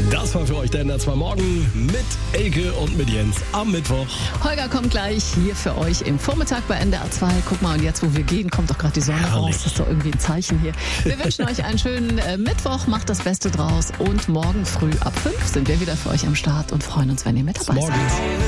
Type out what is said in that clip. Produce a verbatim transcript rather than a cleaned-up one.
Das war für euch der N R zwei Morgen mit Elke und mit Jens am Mittwoch. Holger kommt gleich hier für euch im Vormittag bei N D R zwei. Guck mal, und jetzt, wo wir gehen, kommt doch gerade die Sonne Herrlich. raus. Das ist doch irgendwie ein Zeichen hier. Wir wünschen euch einen schönen äh, Mittwoch, macht das Beste draus. Und morgen früh ab fünf sind wir wieder für euch am Start und freuen uns, wenn ihr mit dabei seid. Morgens.